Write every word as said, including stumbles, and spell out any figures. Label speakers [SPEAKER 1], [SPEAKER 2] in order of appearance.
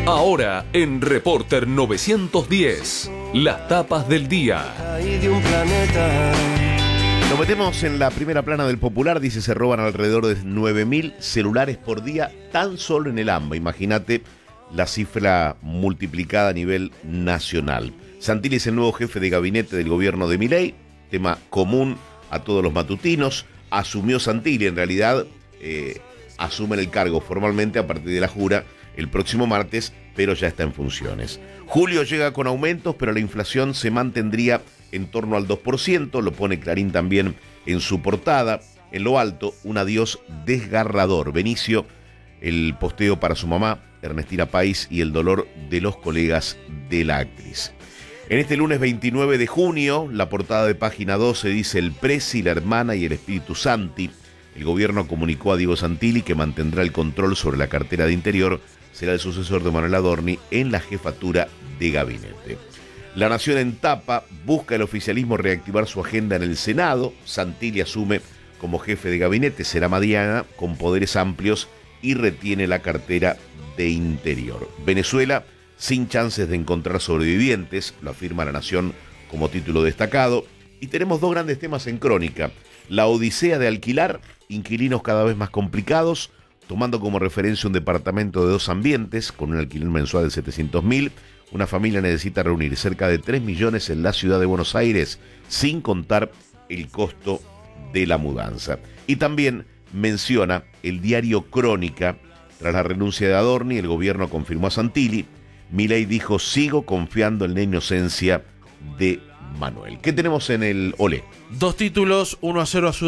[SPEAKER 1] Ahora en Reporter novecientos diez, las tapas del día.
[SPEAKER 2] Nos metemos en la primera plana del Popular. Dice: se roban alrededor de nueve mil celulares por día tan solo en el AMBA. Imagínate la cifra multiplicada a nivel nacional. Santilli es el nuevo jefe de gabinete del gobierno de Milei, tema común a todos los matutinos. Asumió Santilli, en realidad eh, asume el cargo formalmente a partir de la jura el próximo martes, pero ya está en funciones. Julio llega con aumentos, pero la inflación se mantendría en torno al dos por ciento, lo pone Clarín también en su portada. En lo alto, un adiós desgarrador. Benicio, el posteo para su mamá, Ernestina País, y el dolor de los colegas de la actriz. En este lunes veintinueve de junio, la portada de Página doce dice: el Presi, la hermana y el Espíritu Santi. El gobierno comunicó a Diego Santilli que mantendrá el control sobre la cartera de Interior. Será el sucesor de Manuel Adorni en la jefatura de gabinete. La Nación en tapa: busca el oficialismo reactivar su agenda en el Senado. Santilli asume como jefe de gabinete, será Madiana, con poderes amplios, y retiene la cartera de Interior. Venezuela sin chances de encontrar sobrevivientes, lo afirma La Nación como título destacado. Y tenemos dos grandes temas en crónica: la odisea de alquilar, inquilinos cada vez más complicados, tomando como referencia un departamento de dos ambientes con un alquiler mensual de setecientos mil. Una familia necesita reunir cerca de tres millones en la ciudad de Buenos Aires, sin contar el costo de la mudanza. Y también menciona el diario Crónica: tras la renuncia de Adorni, el gobierno confirmó a Santilli. Milei dijo: sigo confiando en la inocencia de Manuel. ¿Qué tenemos en el Olé?
[SPEAKER 3] Dos títulos, uno a cero a Sudamérica.